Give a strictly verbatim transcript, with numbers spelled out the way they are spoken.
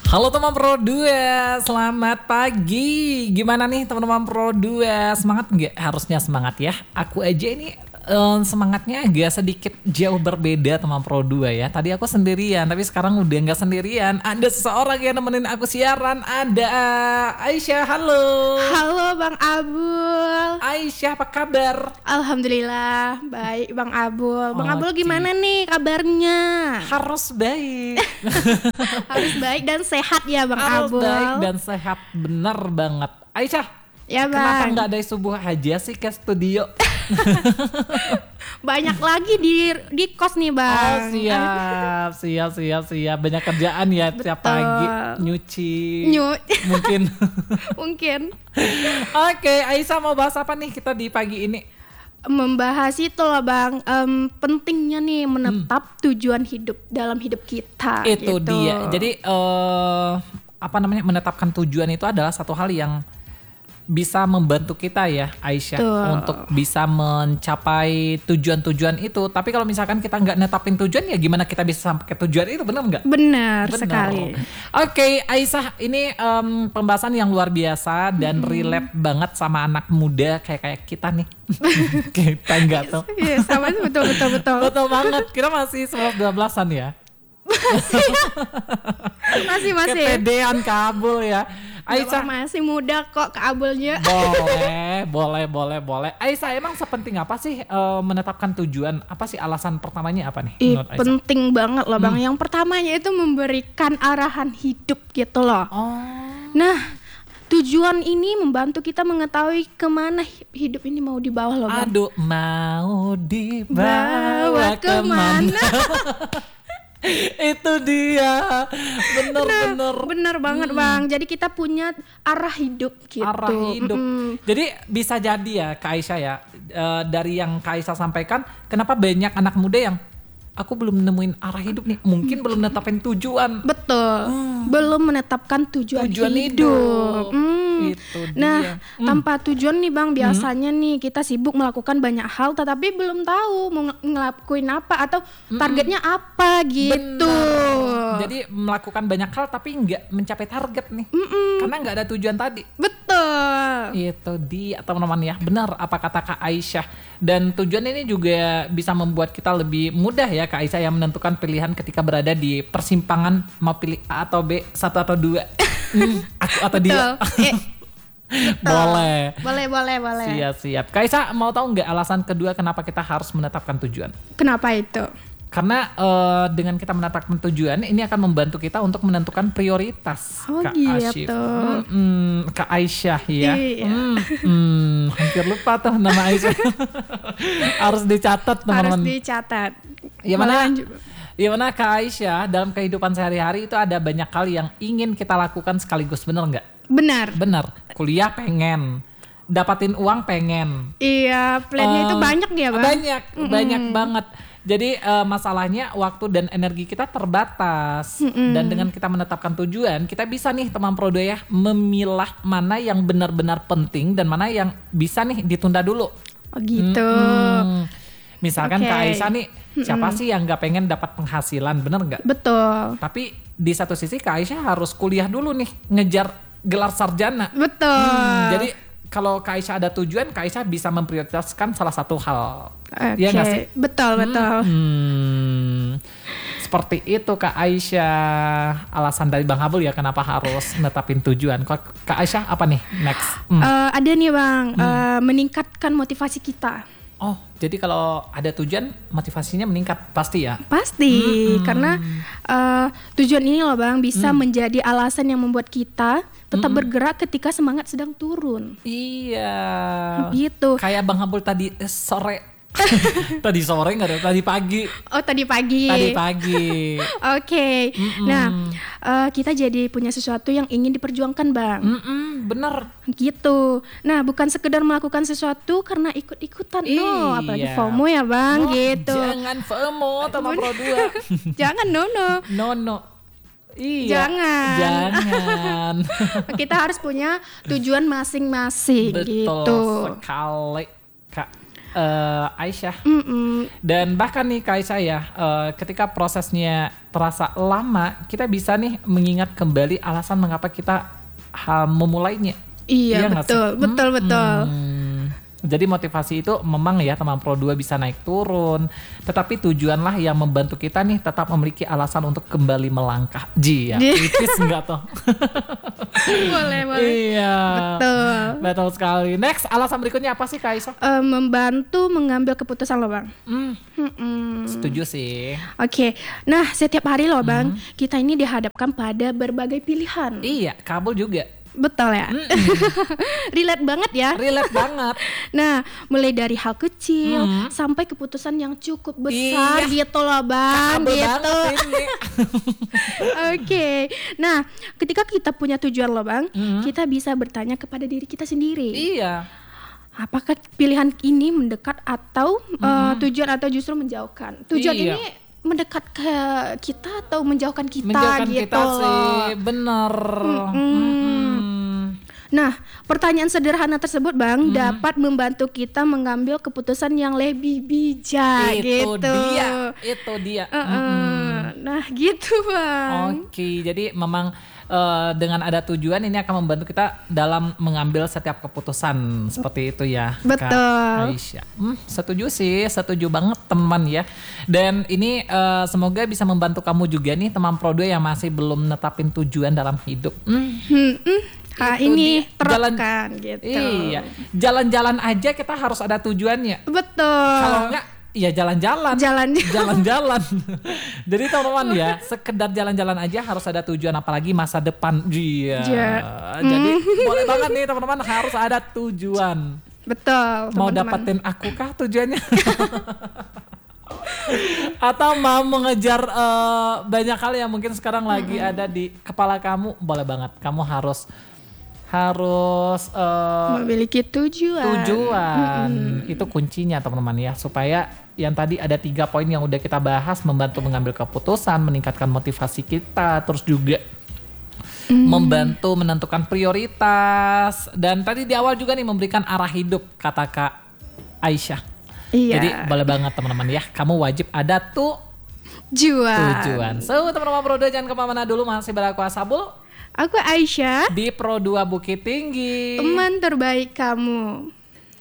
Halo teman Pro dua, selamat pagi. Gimana nih teman-teman Pro dua? Semangat nggak? Harusnya semangat ya. Aku aja ini um, semangatnya agak sedikit jauh berbeda teman Pro dua ya. Tadi aku sendirian, tapi sekarang udah nggak sendirian. Ada seseorang yang nemenin aku siaran. Ada Aisyah, halo. Halo Bang Abul. Aisyah, apa kabar? Alhamdulillah, baik Bang Abul. Bang Abul Oke. gimana nih kabarnya? Harus baik. Harus baik dan sehat ya Bang Harus Abul. baik dan sehat, bener banget. Aisyah, Ya kenapa Bang. nggak dari subuh aja sih ke studio? Banyak lagi di di kos nih Oh Bang. siap, siap, siap, siap. Banyak kerjaan ya tiap Betul. pagi. Nyuci. Nyu- Mungkin. Mungkin Oke, Aisyah mau bahas apa nih kita di pagi ini? membahas itu loh Bang, em, pentingnya nih menetap tujuan hidup dalam hidup kita. Itu gitu. dia. Jadi eh apa namanya, menetapkan tujuan itu adalah satu hal yang bisa membantu kita ya Aisyah, Betul. untuk bisa mencapai tujuan-tujuan itu. Tapi kalau misalkan kita nggak netapin tujuan, ya gimana kita bisa sampai ke tujuan itu, benar nggak? Benar Benar. sekali. Oke, Aisyah, ini em, pembahasan yang luar biasa dan relate banget sama anak muda kayak kayak kita nih. Kita enggak tuh. Iya, sama betul betul betul. Betul banget. Kita masih sebelas dua belasan ya. Masih masih. Kepedean kabul ya. Aisyah Aisyah, masih muda kok kabelnya. boleh, boleh, boleh, boleh. Aisyah, emang sepenting apa sih eh, menetapkan tujuan? Apa sih alasan pertamanya apa nih? Ih, menurut Aisyah? penting banget loh Bang. Yang pertamanya itu memberikan arahan hidup gitu loh. Oh. Nah, tujuan ini membantu kita mengetahui kemana hi- hidup ini mau dibawa loh Bang. Aduh, mau Bawa dibawa kemana? kemana? Itu dia, bener-bener Bener banget Bang. Jadi kita punya arah hidup gitu. arah hidup. Mm-mm. Jadi bisa jadi ya Kak Aisyah ya, eh, dari yang Kak Aisyah sampaikan, kenapa banyak anak muda yang aku belum nemuin arah hidup nih, mungkin belum netapin tujuan. Betul. Belum menetapkan tujuan, Tujuan hidup. hidup. Hmm. Itu dia. Nah, Hmm. tanpa tujuan nih Bang, biasanya nih kita sibuk melakukan banyak hal tetapi belum tahu mau ng- ngelakuin apa atau targetnya apa gitu. Benar. Jadi melakukan banyak hal tapi nggak mencapai target nih, karena nggak ada tujuan tadi. Betul. Itu dia teman-teman ya, benar apa kata Kak Aisyah. Dan tujuan ini juga bisa membuat kita lebih mudah ya Kak Aisyah yang menentukan pilihan ketika berada di persimpangan mau pilih A atau B, satu atau dua. Hmm, aku atau dia. Betul. Eh, Boleh. boleh, boleh, boleh. Siap, siap. Kak Aisyah mau tahu nggak alasan kedua kenapa kita harus menetapkan tujuan? Kenapa itu? Karena eh, dengan kita menetapkan tujuan, ini akan membantu kita untuk menentukan prioritas. Oh, Kak gitu. Asyif. Mm-mm, Kak Aisyah ya. Iya. Mm-mm, hampir lupa tuh nama Aisyah. Harus dicatat Harus teman-teman. dicatat. Ya mana? Malahan juga- Ya mana Kak Aisyah, dalam kehidupan sehari-hari itu ada banyak hal yang ingin kita lakukan sekaligus, bener nggak? Benar. Bener. Kuliah pengen, dapatin uang pengen. Iya, plannya itu Eh, banyak ya Bang. Banyak, banyak banget. Jadi eh, masalahnya waktu dan energi kita terbatas. Dan dengan kita menetapkan tujuan, kita bisa nih teman Prodo ya, memilah mana yang benar-benar penting dan mana yang bisa nih ditunda dulu. Oh gitu. Hmm. Misalkan Oke. Kak Aisyah nih, siapa sih yang nggak pengen dapat penghasilan, bener nggak? Betul. Tapi di satu sisi Kak Aisyah harus kuliah dulu nih, ngejar gelar sarjana. Betul. Hmm, jadi kalau Kak Aisyah ada tujuan, Kak Aisyah bisa memprioritaskan salah satu hal. Oke, Iya nggak sih? betul betul. Hmm, seperti itu Kak Aisyah. Alasan dari Bang Abul ya kenapa harus netapin tujuan. Kok Kak Aisyah apa nih next? Hmm. Eh, ada nih Bang, eh, meningkatkan motivasi kita. Oh, jadi kalau ada tujuan, motivasinya meningkat pasti ya? Pasti, karena eh, tujuan ini loh Bang bisa Mm. menjadi alasan yang membuat kita tetap bergerak ketika semangat sedang turun. Iya. Gitu. Kayak Bang Abul tadi eh, sore. Tadi sore nggak ada, tadi pagi. Oh tadi pagi. Tadi pagi. Oke. Nah, eh, kita jadi punya sesuatu yang ingin diperjuangkan Bang. Mm-mm, bener. Gitu. Nah, bukan sekedar melakukan sesuatu karena ikut-ikutan. No, apalagi Iya. FOMO ya Bang, Oh, gitu. Jangan FOMO teman Pro dua. Jangan no no. No no. Iya. Jangan. Jangan. Kita harus punya tujuan masing-masing Betul gitu. sekali Kak uh, Aisyah. Mm-mm. Dan bahkan nih Kak Aisyah ya, uh, ketika prosesnya terasa lama, kita bisa nih mengingat kembali alasan mengapa kita ha- memulainya. Iya, nggak betul, sih? betul, Hmm, betul. hmm. Jadi motivasi itu memang ya teman Pro dua bisa naik turun, tetapi tujuanlah yang membantu kita nih tetap memiliki alasan untuk kembali melangkah. Ji ya, Ji. tipis enggak toh? Boleh, boleh. Iya. Betul. Betul sekali. Next, alasan berikutnya apa sih Kak Aisyah? Eh, membantu mengambil keputusan loh bang. Hmm, Mm-mm. setuju sih. Oke, nah setiap hari loh bang, Hmm. kita ini dihadapkan pada berbagai pilihan. Iya, kabel juga. Betul ya, relate banget ya. Relate banget. Nah, mulai dari hal kecil Hmm. sampai keputusan yang cukup besar Iya. gitu loh bang, Kabel gitu. banget ini. Oke, nah ketika kita punya tujuan loh bang, Hmm. kita bisa bertanya kepada diri kita sendiri. Iya. Apakah pilihan ini mendekat atau uh, tujuan atau justru menjauhkan? Tujuan Iya. ini mendekat ke kita atau menjauhkan kita Menjauhkan gitu kita loh. sih, bener. Mm-mm. Nah, pertanyaan sederhana tersebut bang Hmm. dapat membantu kita mengambil keputusan yang lebih bijak Itu gitu. dia, itu dia. Uh-uh. Mm-mm. Nah, gitu bang. Oke, jadi memang eh, dengan ada tujuan ini akan membantu kita dalam mengambil setiap keputusan seperti itu ya, Betul. Kak Aisyah. Hmm, setuju sih, setuju banget teman ya. Dan ini eh, semoga bisa membantu kamu juga nih teman Pro dua yang masih belum netapin tujuan dalam hidup. Hmm, Hmm, hmm. Nah, itu ini dia. Jalan- terapkan gitu. Iya, jalan-jalan aja kita harus ada tujuannya. Betul. Kalau enggak, ya jalan-jalan. Jalan. Jalan-jalan. Jadi teman-teman ya, sekedar jalan-jalan aja harus ada tujuan, apalagi masa depan. Iya. Ja. Jadi boleh banget nih teman-teman, harus ada tujuan. Betul. Mau teman-teman. dapetin aku kah tujuannya? Atau mau mengejar eh, banyak hal yang mungkin sekarang lagi ada di kepala kamu, boleh banget. Kamu harus harus eh, memiliki tujuan. tujuan. Itu kuncinya teman-teman ya, supaya yang tadi ada tiga poin yang udah kita bahas, membantu mengambil keputusan, meningkatkan motivasi kita, terus juga membantu menentukan prioritas, dan tadi di awal juga nih memberikan arah hidup, kata Kak Aisyah. Iya. Jadi boleh banget teman-teman ya, kamu wajib ada tuh Juan. tujuan. So teman-teman Pro dua jangan kemana-mana dulu, masih beraku Asabul Aku Aisyah, di Pro dua Bukit Tinggi. teman terbaik kamu.